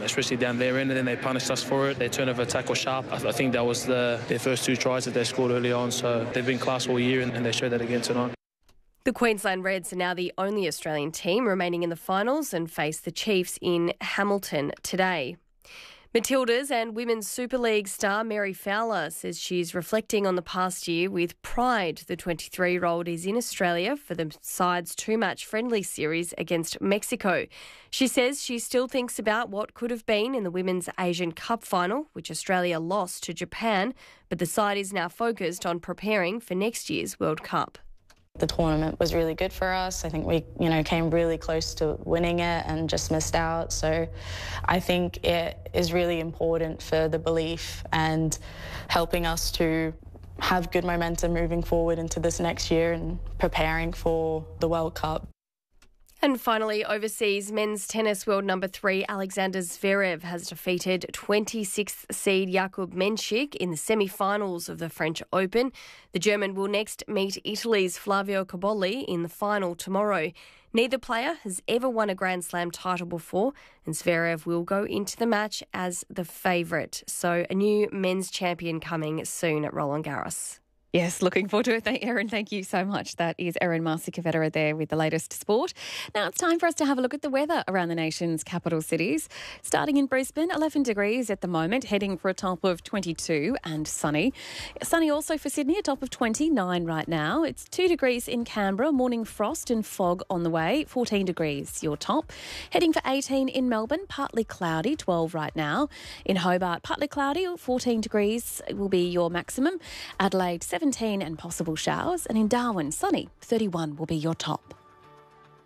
especially down their end, and then they punished us for it. Their turnover attack was sharp. I think that was their first 2 tries that they scored early on, so they've been class all year and they showed that again tonight. The Queensland Reds are now the only Australian team remaining in the finals and face the Chiefs in Hamilton today. Matildas and Women's Super League star Mary Fowler says she's reflecting on the past year with pride. The 23-year-old is in Australia for the side's 2-match friendly series against Mexico. She says she still thinks about what could have been in the Women's Asian Cup final, which Australia lost to Japan, but the side is now focused on preparing for next year's World Cup. The tournament was really good for us. I think we, came really close to winning it and just missed out. So I think it is really important for the belief and helping us to have good momentum moving forward into this next year and preparing for the World Cup. And finally, overseas, men's tennis world number 3 Alexander Zverev has defeated 26th seed Jakub Menchik in the semi-finals of the French Open. The German will next meet Italy's Flavio Cobolli in the final tomorrow. Neither player has ever won a Grand Slam title before, and Zverev will go into the match as the favourite. So a new men's champion coming soon at Roland Garros. Yes, looking forward to it. Erin, thank you so much. That is Erin Marcy-Cavetera there with the latest sport. Now it's time for us to have a look at the weather around the nation's capital cities. Starting in Brisbane, 11 degrees at the moment, heading for a top of 22 and sunny. Sunny also for Sydney, a top of 29 right now. It's 2 degrees in Canberra, morning frost and fog on the way, 14 degrees your top. Heading for 18 in Melbourne, partly cloudy, 12 right now. In Hobart, partly cloudy, 14 degrees will be your maximum. Adelaide, 17 and possible showers, and in Darwin, sunny, 31 will be your top.